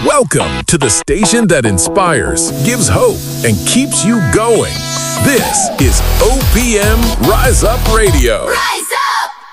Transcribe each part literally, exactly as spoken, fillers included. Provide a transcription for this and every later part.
Welcome to the station that inspires, gives hope, and keeps you going. This is O P M Rise Up Radio. Rise up!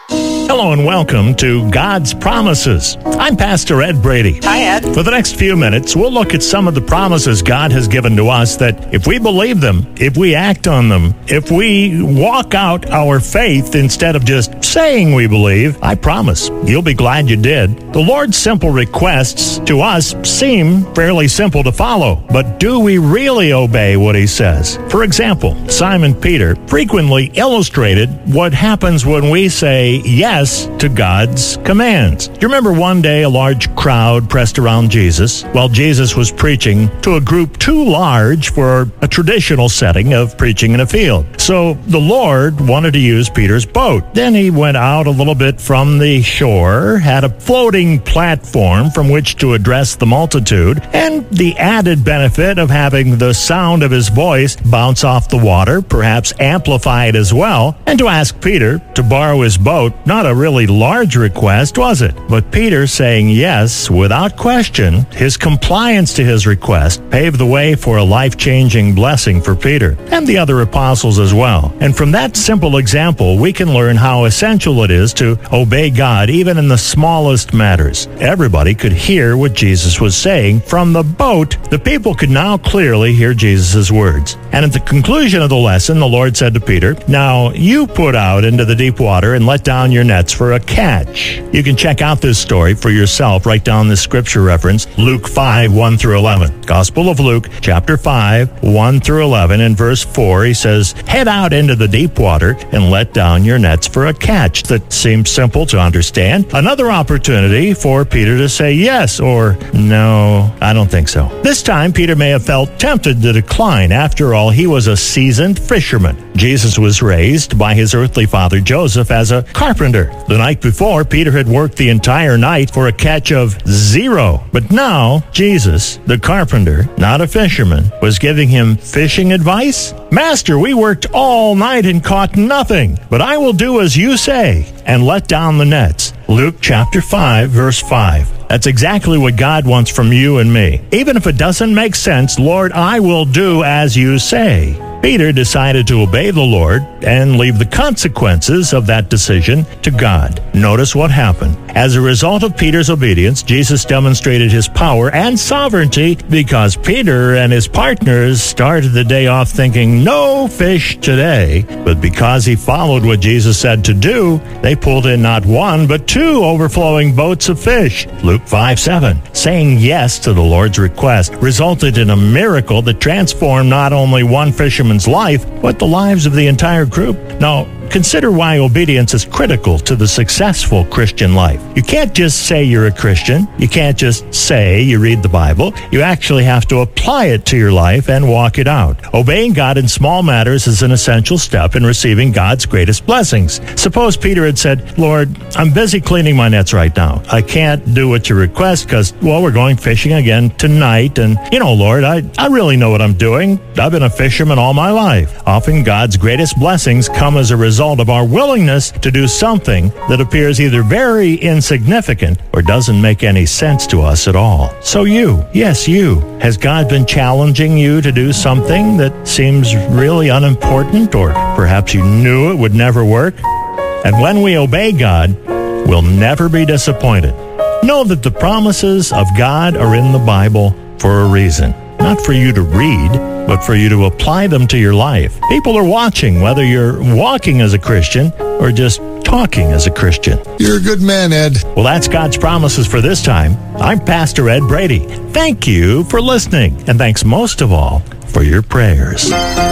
Hello and welcome to God's Promises. I'm Pastor Ed Brady. Hi, Ed. For the next few minutes, we'll look at some of the promises God has given to us that if we believe them, if we act on them, if we walk out our faith instead of just saying we believe, I promise you'll be glad you did. The Lord's simple requests to us seem fairly simple to follow, but do we really obey what He says? For example, Simon Peter frequently illustrated what happens when we say yes to God's commands. You remember one day a large crowd pressed around Jesus while Jesus was preaching to a group too large for a traditional setting of preaching in a field. So the Lord wanted to use Peter's boat. Then He went out a little bit from the shore, had a floating platform from which to address the multitude, and the added benefit of having the sound of His voice bounce off the water, perhaps amplified as well, and to ask Peter to borrow his boat. Not a really large request, was it? But Peter saying yes without question, his compliance to His request paved the way for a life-changing blessing for Peter and the other apostles as well. And from that simple example, we can learn how essential it is to obey God even in the smallest matters. Everybody could hear what Jesus was saying from the boat. The people could now clearly hear Jesus' words. And at the conclusion of the lesson, the Lord said to Peter, "Now you put out into the deep water and let down your nets for a catch." You can check out this story for yourself. Write down this scripture reference, Luke five, one through eleven. Gospel of Luke, chapter five, one through eleven. In verse four, he says, "Head out into the deep water and let down your nets for a catch." That seems simple to understand. Another opportunity for Peter to say yes or no, I don't think so. This time, Peter may have felt tempted to decline. After all, he was a seasoned fisherman. Jesus was raised by his earthly father Joseph as a carpenter. The night before, Peter had worked the entire night for a catch of zero. But now, Jesus, the carpenter, not a fisherman, was giving him fishing advice? "Master, we worked all night and caught nothing, but I will do as you say and let down the nets." Luke chapter five, verse five. That's exactly what God wants from you and me. Even if it doesn't make sense, Lord, I will do as you say. Peter decided to obey the Lord and leave the consequences of that decision to God. Notice what happened. As a result of Peter's obedience, Jesus demonstrated His power and sovereignty because Peter and his partners started the day off thinking, no fish today. But because he followed what Jesus said to do, they pulled in not one, but two overflowing boats of fish. Luke five, seven. Saying yes to the Lord's request resulted in a miracle that transformed not only one fisherman's life, but the lives of the entire group. Now, consider why obedience is critical to the successful Christian life. You can't just say you're a Christian. You can't just say you read the Bible. You actually have to apply it to your life and walk it out. Obeying God in small matters is an essential step in receiving God's greatest blessings. Suppose Peter had said, "Lord, I'm busy cleaning my nets right now. I can't do what you request because, well, we're going fishing again tonight. And, you know, Lord, I, I really know what I'm doing. I've been a fisherman all my life." Often God's greatest blessings come as a result of our willingness to do something that appears either very insignificant or doesn't make any sense to us at all. So you, yes you, has God been challenging you to do something that seems really unimportant, or perhaps you knew it would never work? And when we obey God, we'll never be disappointed. Know that the promises of God are in the Bible for a reason. Not for you to read, but for you to apply them to your life. People are watching whether you're walking as a Christian or just talking as a Christian. You're a good man, Ed. Well, that's God's promises for this time. I'm Pastor Ed Brady. Thank you for listening, and thanks most of all for your prayers.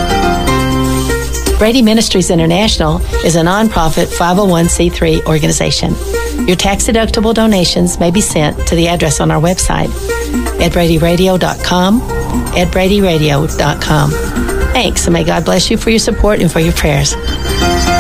Brady Ministries International is a nonprofit five oh one c three organization. Your tax-deductible donations may be sent to the address on our website, ed brady radio dot com, ed brady radio dot com. Thanks, and may God bless you for your support and for your prayers.